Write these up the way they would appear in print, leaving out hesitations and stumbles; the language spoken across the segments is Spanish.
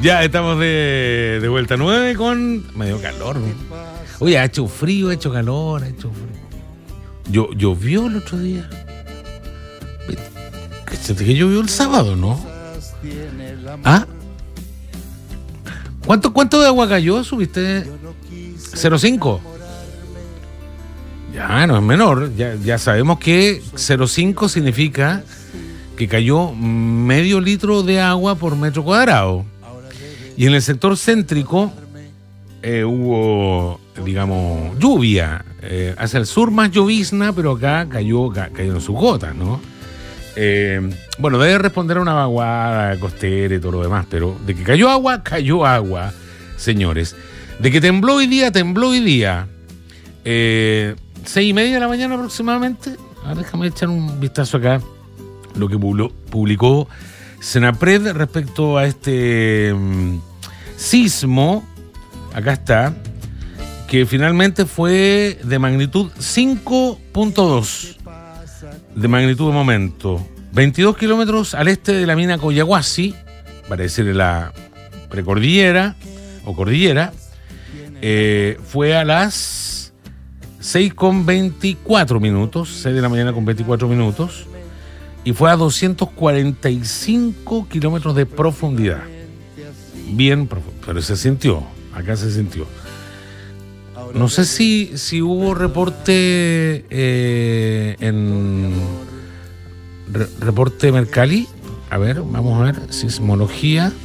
Ya estamos de vuelta 9 con medio calor. Oye, ha hecho frío, ha hecho calor, ha hecho frío. Llovió el otro día. Que llovió el sábado, ¿no? ¿Ah? ¿Cuánto de agua cayó? ¿Subiste? 0,5. Ya, no es menor. Ya sabemos que 0,5 significa que cayó medio litro de agua por metro cuadrado. Y en el sector céntrico hubo, digamos, lluvia. Hacia el sur más llovizna, pero acá cayó en sus gotas, ¿no? Bueno, debe responder a una vaguada costera y todo lo demás, pero de que cayó agua, señores. De que tembló hoy día. 6:30 de la mañana aproximadamente. Ahora déjame echar un vistazo acá. Lo que publicó Senapred respecto a este sismo. Acá está. Que finalmente fue de magnitud 5.2. De magnitud de momento. 22 kilómetros al este de la mina Collahuasi, para decirle la precordillera o cordillera. Fue a las 6:24 minutos, 6 de la mañana con 24 minutos, y fue a 245 kilómetros de profundidad. Bien profundo, pero se sintió, acá se sintió. No sé si hubo reporte reporte Mercalli. A ver, vamos a ver, sismología,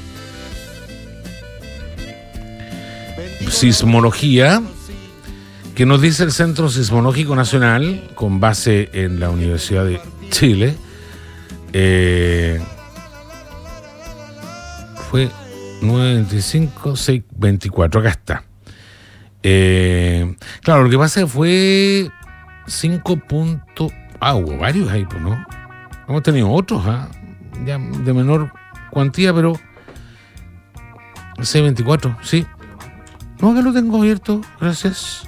que nos dice el Centro Sismológico Nacional, con base en la Universidad de Chile. Fue 9:25, 6:24, acá está. Claro, lo que pasa es que fue 5. Hubo varios ahí, pues, ¿no? Hemos tenido otros, ya de menor cuantía, pero 6:24, sí. No, que lo tengo abierto, gracias.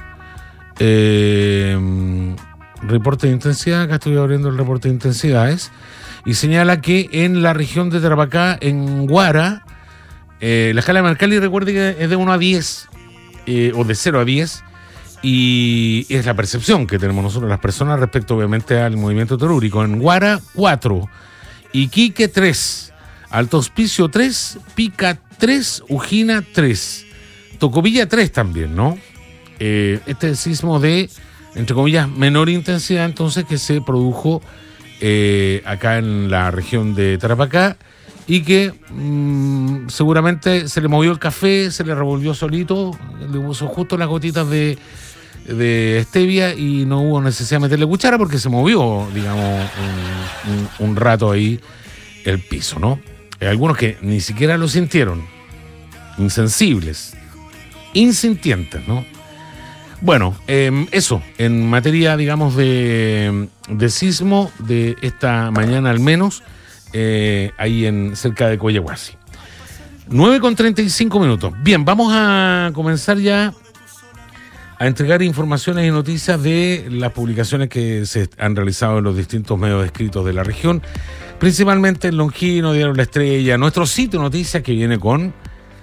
Reporte de intensidad, acá estoy abriendo el reporte de intensidades, y señala que en la región de Tarapacá, en Guara, la escala de Mercalli, recuerde que es de 1 a 10, o de 0 a 10, y es la percepción que tenemos nosotros las personas respecto obviamente al movimiento telúrico. En Guara 4, Iquique 3, Alto Hospicio 3, Pica 3, Ujina 3, Tocopilla 3 también, ¿no? Este sismo de, entre comillas, menor intensidad, entonces, que se produjo acá en la región de Tarapacá, y que seguramente se le movió el café, se le revolvió solito, le puso justo las gotitas de stevia y no hubo necesidad de meterle cuchara porque se movió, digamos, un rato ahí el piso, ¿no? Hay algunos que ni siquiera lo sintieron, insensibles, insintientes, ¿no? Bueno, eso, en materia, digamos, de sismo de esta mañana al menos, ahí cerca de Collahuasi. 9:35 minutos. Bien, vamos a comenzar ya a entregar informaciones y noticias de las publicaciones que se han realizado en los distintos medios escritos de la región, principalmente en Longino, Diario La Estrella, nuestro sitio de noticias, que viene con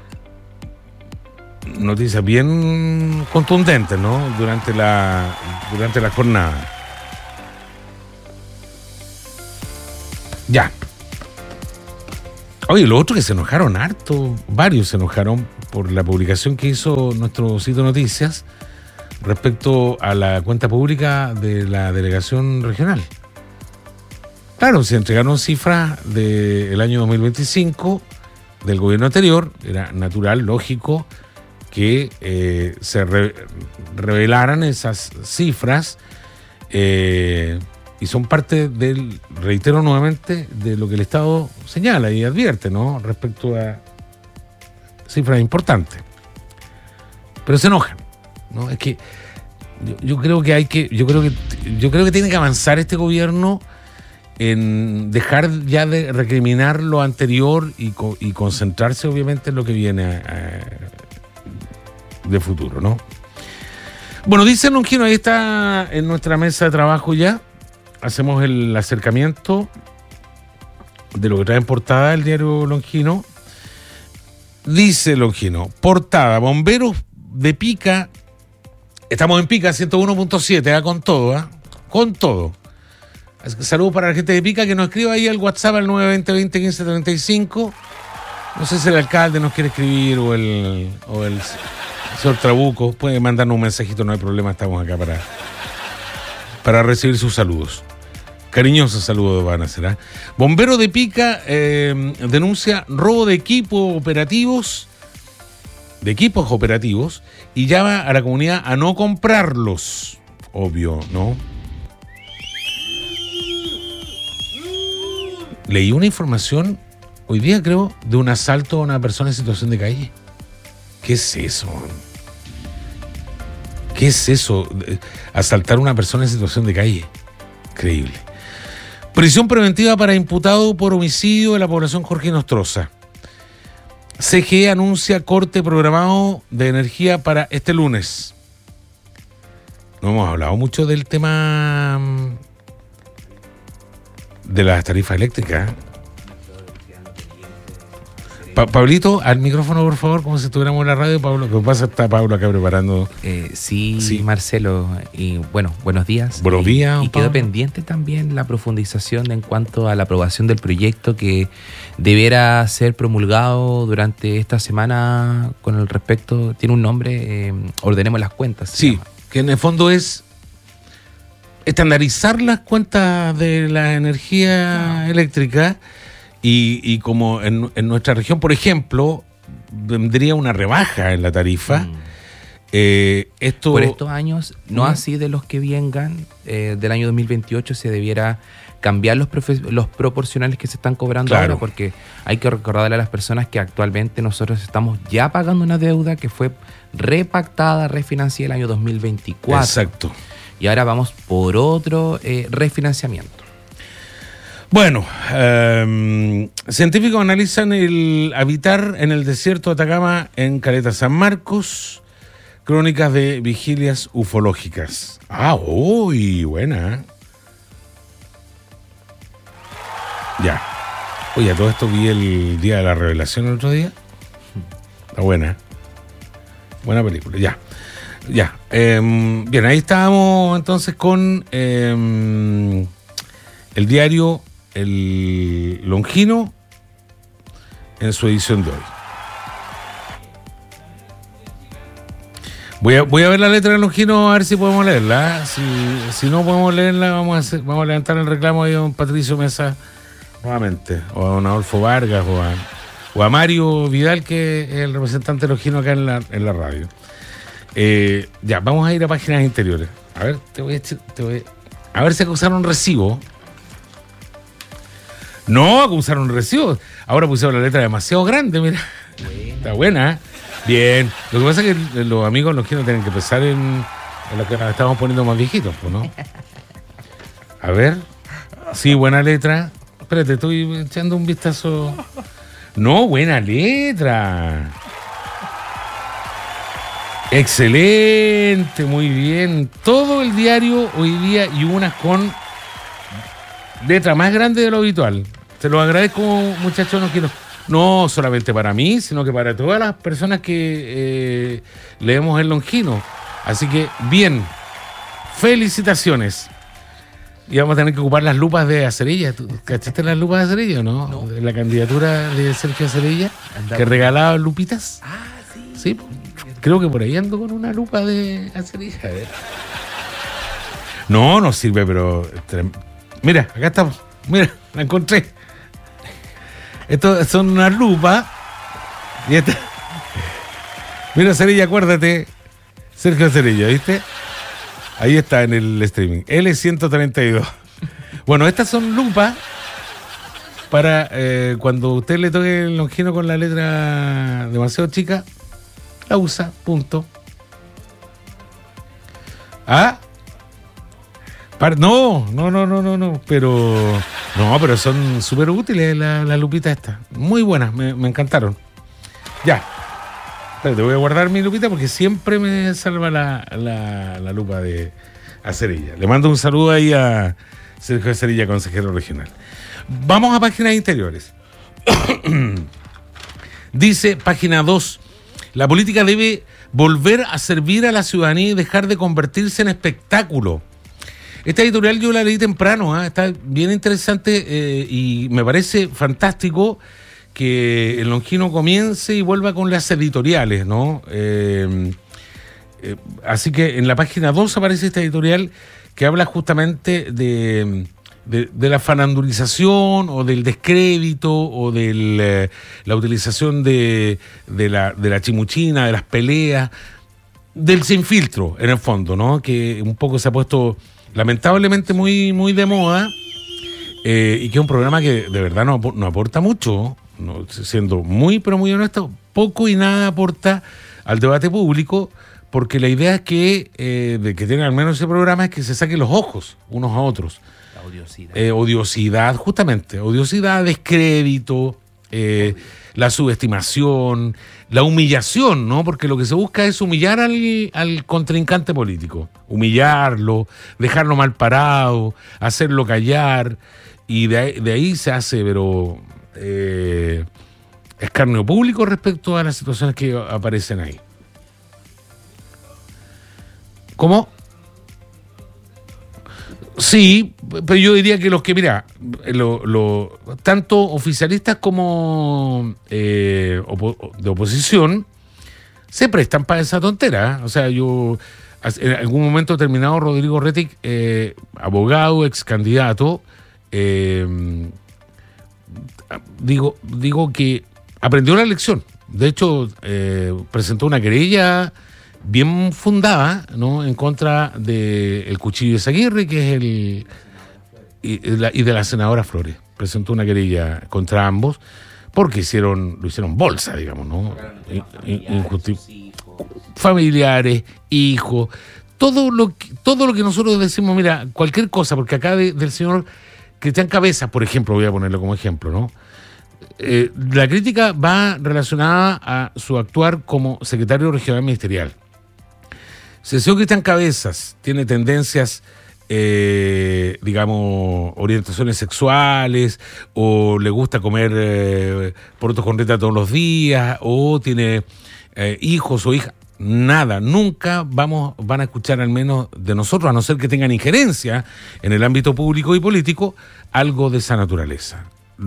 noticias bien contundentes, ¿no? Durante la jornada. Ya. Oye, los otros que se enojaron harto, varios se enojaron por la publicación que hizo nuestro sitio de noticias respecto a la cuenta pública de la delegación regional. Claro, se entregaron cifras del año 2025 del gobierno anterior. Era natural, lógico, que se revelaran esas cifras, y son parte del, reitero nuevamente, de lo que el Estado señala y advierte, ¿no? Respecto a cifras importantes. Pero se enojan, ¿no? Es que yo creo que tiene que avanzar este gobierno en dejar ya de recriminar lo anterior y concentrarse obviamente en lo que viene de futuro, ¿no? Bueno, dice Longino, ahí está en nuestra mesa de trabajo ya. Hacemos el acercamiento de lo que trae en portada el diario Longino. Dice Longino, portada, bomberos de Pica, estamos en Pica 101.7, con todo, con todo. Saludos para la gente de Pica, que nos escriba ahí al WhatsApp al 920-20-1535. No sé si el alcalde nos quiere escribir o el señor Trabuco, puede mandarnos un mensajito, no hay problema, estamos acá para recibir sus saludos. Cariñosos saludos van a ser. Bombero de Pica denuncia robo de equipos operativos, y llama a la comunidad a no comprarlos. Obvio, ¿no? Leí una información hoy día, creo, de un asalto a una persona en situación de calle. ¿Qué es eso? ¿Qué es eso? Asaltar a una persona en situación de calle. Increíble. Prisión preventiva para imputado por homicidio de la población Jorge Nostroza. CGE anuncia corte programado de energía para este lunes. No hemos hablado mucho del tema de las tarifas eléctricas. Pablito, al micrófono, por favor, como si estuviéramos en la radio. Pablo, ¿qué pasa? Está Pablo acá preparando. Sí, Marcelo, y bueno, buenos días. Buenos días. Y quedó pendiente también la profundización en cuanto a la aprobación del proyecto que debiera ser promulgado durante esta semana con el respecto, tiene un nombre, ordenemos las cuentas. Sí, que en el fondo es estandarizar las cuentas de la energía eléctrica. Y como en nuestra región, por ejemplo, vendría una rebaja en la tarifa. Esto por estos años, no así de los que vengan, del año 2028 se debiera cambiar los proporcionales que se están cobrando ahora, porque hay que recordarle a las personas que actualmente nosotros estamos ya pagando una deuda que fue repactada, refinanciada el año 2024. Exacto. Y ahora vamos por otro refinanciamiento. Bueno, científicos analizan el habitar en el desierto de Atacama en Caleta San Marcos, crónicas de vigilias ufológicas. Uy, buena. Ya. Oye, a todo esto vi el Día de la Revelación el otro día. Está buena. Buena película, ya. Bien, ahí estábamos entonces con el diario El Longino en su edición de hoy. Voy a ver la letra del Longino a ver si podemos leerla. Si no podemos leerla, vamos a levantar el reclamo ahí a don Patricio Mesa nuevamente, o a don Adolfo Vargas, o a Mario Vidal, que es el representante Longino acá en la radio. Ya, vamos a ir a páginas interiores. A ver, a ver si acusaron recibo. No, acusaron recibo. Ahora pusieron la letra demasiado grande, mira. Está buena, ¿eh? Bien. Lo que pasa es que los amigos Longinos tienen que pensar en lo que nos estamos poniendo más viejitos, ¿no? A ver. Sí, buena letra. Espérate, estoy echando un vistazo. No, buena letra. Excelente, muy bien. Todo el diario hoy día y unas con letra más grande de lo habitual. Te lo agradezco, muchachos. No solamente para mí, sino que para todas las personas que leemos el Longino. Así que, bien, felicitaciones. Y vamos a tener que ocupar las lupas de Acerilla. ¿Cachaste las lupas de Acerilla o no? No. La candidatura de Sergio Acerilla, que regalaba lupitas. Sí. Creo que por ahí ando con una lupa de Acerilla. No sirve, pero... Mira, acá estamos. Mira, la encontré. Estos son unas lupas. Y esta. Mira, Cerilla, acuérdate. Sergio Cerilla, ¿viste? Ahí está en el streaming. L132. Bueno, estas son lupas para cuando usted le toque el Longino con la letra demasiado chica, la usa, punto. No, pero son súper útiles las lupitas estas. Muy buenas, me encantaron. Ya. Espérate, voy a guardar mi lupita porque siempre me salva la lupa de Acerilla. Le mando un saludo ahí a Sergio Acerilla, consejero regional. Vamos a páginas interiores. Dice, página 2, la política debe volver a servir a la ciudadanía y dejar de convertirse en espectáculo. Esta editorial yo la leí temprano, está bien interesante y me parece fantástico que el Longino comience y vuelva con las editoriales, ¿no? Así que en la página 2 aparece esta editorial que habla justamente de la farandulización o del descrédito o de la utilización de la chimuchina, de las peleas, del sin filtro, en el fondo, ¿no? Que un poco se ha puesto lamentablemente muy, muy de moda y que es un programa que de verdad no aporta mucho, no, siendo muy, pero muy honesto, poco y nada aporta al debate público, porque la idea es que, de que tiene al menos ese programa, es que se saquen los ojos unos a otros. La odiosidad. Odiosidad, justamente. Odiosidad, descrédito, la subestimación, la humillación, ¿no? Porque lo que se busca es humillar al contrincante político. Humillarlo, dejarlo mal parado, hacerlo callar. Y de ahí se hace, pero escarnio público respecto a las situaciones que aparecen ahí. ¿Cómo? Sí, pero yo diría que los que, mira, tanto oficialistas como de oposición se prestan para esa tontera. O sea, yo en algún momento determinado, Rodrigo Rettig, abogado, ex candidato, digo que aprendió la lección. De hecho, presentó una querella bien fundada, ¿no?, en contra del Cuchillo Izaguirre, que es y de la senadora Flores. Presentó una querella contra ambos porque lo hicieron bolsa, digamos, ¿no? Familiares, hijos, todo lo que nosotros decimos, mira, cualquier cosa, porque acá del señor Cristian Cabezas, por ejemplo, voy a ponerlo como ejemplo, ¿no? La crítica va relacionada a su actuar como secretario regional ministerial. Si el señor Cristian Cabezas tiene tendencias, digamos, orientaciones sexuales, o le gusta comer porotos con reta todos los días, o tiene hijos o hijas, nada, nunca van a escuchar, al menos de nosotros, a no ser que tengan injerencia en el ámbito público y político, algo de esa naturaleza.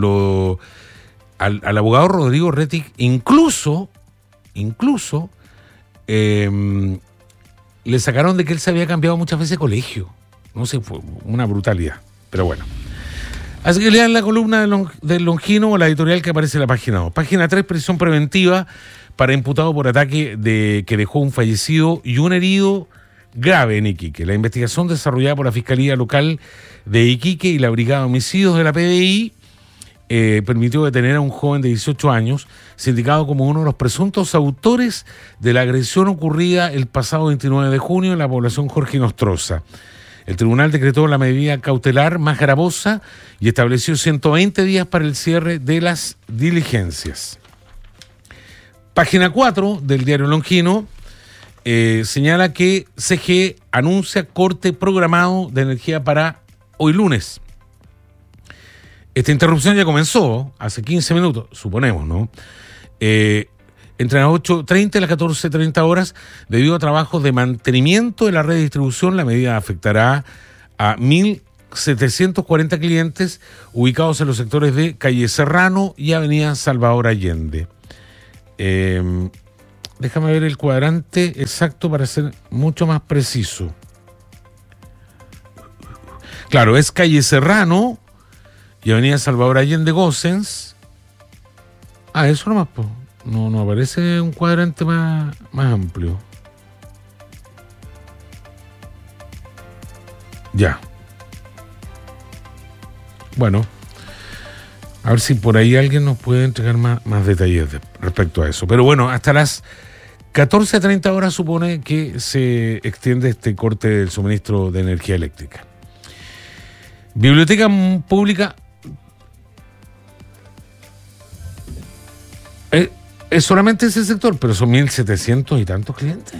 Al abogado Rodrigo Rettig incluso le sacaron de que él se había cambiado muchas veces de colegio. No sé, fue una brutalidad, pero bueno. Así que lean la columna del Longino o la editorial que aparece en la página 2. Página 3, prisión preventiva para imputado por ataque que dejó un fallecido y un herido grave en Iquique. La investigación desarrollada por la Fiscalía Local de Iquique y la Brigada de Homicidios de la PDI permitió detener a un joven de 18 años, sindicado como uno de los presuntos autores de la agresión ocurrida el pasado 29 de junio en la población Jorge Nostroza. El tribunal decretó la medida cautelar más gravosa y estableció 120 días para el cierre de las diligencias. Página 4 del diario Longino señala que CGE anuncia corte programado de energía para hoy lunes. Esta interrupción ya comenzó hace 15 minutos, suponemos, ¿no? Entre las 8:30 y las 14:30 horas, debido a trabajos de mantenimiento de la red de distribución, la medida afectará a 1.740 clientes ubicados en los sectores de Calle Serrano y Avenida Salvador Allende. Déjame ver el cuadrante exacto para ser mucho más preciso. Claro, es Calle Serrano y Avenida Salvador Allende Gossens. Eso nomás, pues. No aparece un cuadrante más amplio. Ya. Bueno, a ver si por ahí alguien nos puede entregar más detalles respecto a eso. Pero bueno, hasta las 14:30 horas supone que se extiende este corte del suministro de energía eléctrica. Biblioteca Pública. Es solamente ese sector, pero son 1.700 y tantos clientes.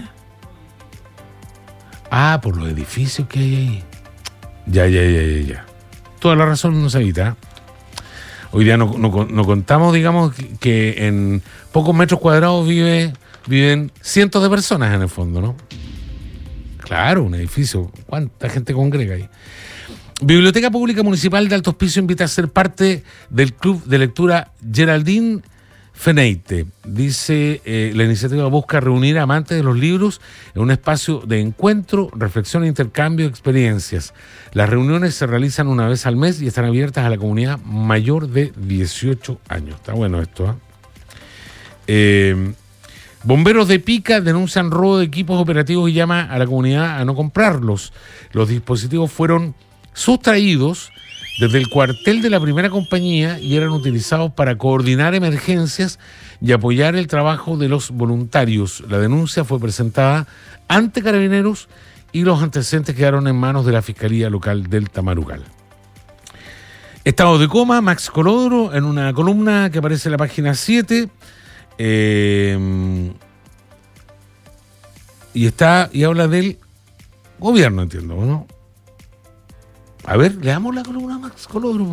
Por los edificios que hay ahí. Ya. Toda la razón nos evita. Hoy día no contamos, digamos, que en pocos metros cuadrados viven cientos de personas en el fondo, ¿no? Claro, un edificio. ¿Cuánta gente congrega ahí? Biblioteca Pública Municipal de Alto Hospicio invita a ser parte del club de lectura Geraldine Feneite. Dice, la iniciativa busca reunir a amantes de los libros en un espacio de encuentro, reflexión e intercambio de experiencias. Las reuniones se realizan una vez al mes y están abiertas a la comunidad mayor de 18 años. Está bueno esto, ¿eh? Bomberos de Pica denuncian robo de equipos operativos y llama a la comunidad a no comprarlos. Los dispositivos fueron sustraídos desde el cuartel de la primera compañía y eran utilizados para coordinar emergencias y apoyar el trabajo de los voluntarios. La denuncia fue presentada ante Carabineros y los antecedentes quedaron en manos de la Fiscalía Local del Tamarugal. Estado de coma, Max Colodro, en una columna que aparece en la página 7. Y habla del gobierno, entiendo, ¿no? A ver, leamos la columna Max Colodro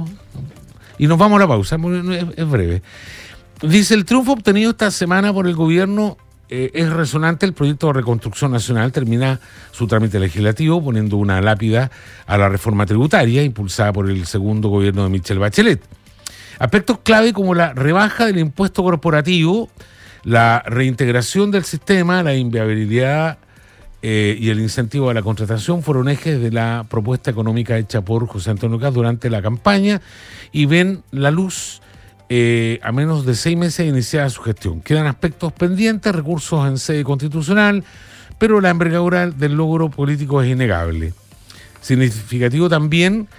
y nos vamos a la pausa, es breve. Dice, el triunfo obtenido esta semana por el gobierno es resonante. El proyecto de reconstrucción nacional termina su trámite legislativo poniendo una lápida a la reforma tributaria impulsada por el segundo gobierno de Michelle Bachelet. Aspectos clave como la rebaja del impuesto corporativo, la reintegración del sistema, la inviabilidad y el incentivo a la contratación fueron ejes de la propuesta económica hecha por José Antonio Kast durante la campaña y ven la luz a menos de 6 meses de iniciada su gestión. Quedan aspectos pendientes, recursos en sede constitucional, pero la envergadura del logro político es innegable. Significativo también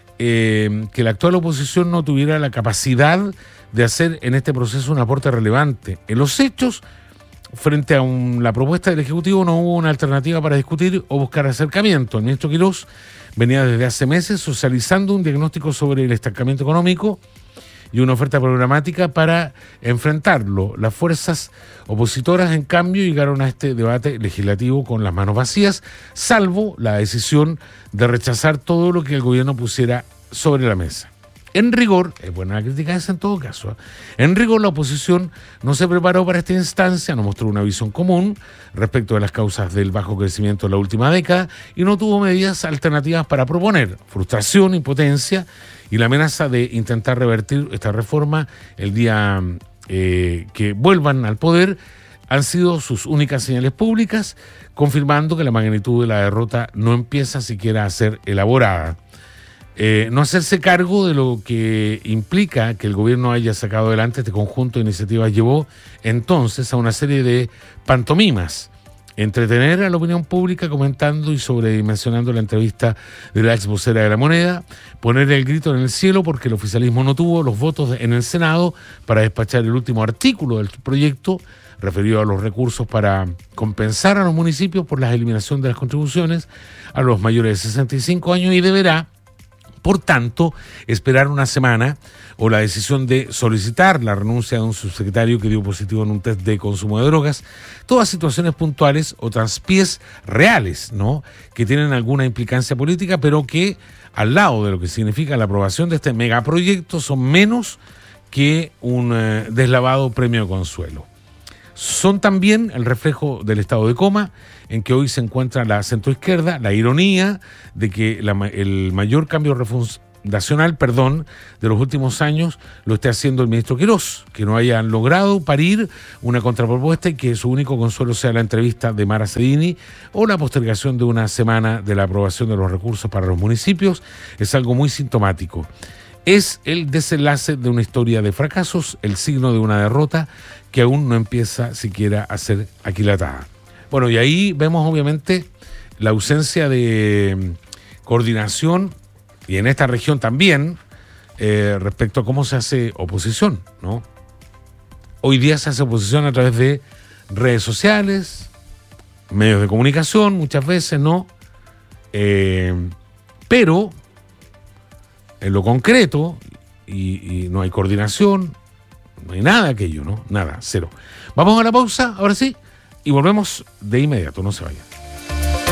que la actual oposición no tuviera la capacidad de hacer en este proceso un aporte relevante. En los hechos, frente a la propuesta del Ejecutivo, no hubo una alternativa para discutir o buscar acercamiento. El ministro Quirós venía desde hace meses socializando un diagnóstico sobre el estancamiento económico y una oferta programática para enfrentarlo. Las fuerzas opositoras, en cambio, llegaron a este debate legislativo con las manos vacías, salvo la decisión de rechazar todo lo que el gobierno pusiera sobre la mesa. En rigor, es buena la crítica esa en todo caso, en rigor la oposición no se preparó para esta instancia, no mostró una visión común respecto de las causas del bajo crecimiento en la última década y no tuvo medidas alternativas para proponer. Frustración, impotencia y la amenaza de intentar revertir esta reforma el día que vuelvan al poder han sido sus únicas señales públicas, confirmando que la magnitud de la derrota no empieza siquiera a ser elaborada. No hacerse cargo de lo que implica que el gobierno haya sacado adelante este conjunto de iniciativas llevó entonces a una serie de pantomimas. Entretener a la opinión pública comentando y sobredimensionando la entrevista de la ex vocera de la Moneda, poner el grito en el cielo porque el oficialismo no tuvo los votos en el Senado para despachar el último artículo del proyecto referido a los recursos para compensar a los municipios por la eliminación de las contribuciones a los mayores de 65 años y deberá, por tanto, esperar una semana o la decisión de solicitar la renuncia de un subsecretario que dio positivo en un test de consumo de drogas, todas situaciones puntuales o traspiés reales, ¿no?, que tienen alguna implicancia política, pero que al lado de lo que significa la aprobación de este megaproyecto son menos que un deslavado premio de consuelo. Son también el reflejo del estado de coma en que hoy se encuentra la centroizquierda, la ironía de que el mayor cambio fundacional, de los últimos años lo esté haciendo el ministro Quirós, que no hayan logrado parir una contrapropuesta y que su único consuelo sea la entrevista de Mara Cedini o la postergación de una semana de la aprobación de los recursos para los municipios, es algo muy sintomático. Es el desenlace de una historia de fracasos, el signo de una derrota que aún no empieza siquiera a ser aquilatada. Bueno, y ahí vemos obviamente la ausencia de coordinación, y en esta región también, respecto a cómo se hace oposición, ¿no? Hoy día se hace oposición a través de redes sociales, medios de comunicación, muchas veces, ¿no? Pero en lo concreto, y no hay coordinación, no hay nada de aquello, ¿no? Nada, cero. Vamos a la pausa, ahora sí, y volvemos de inmediato, no se vayan.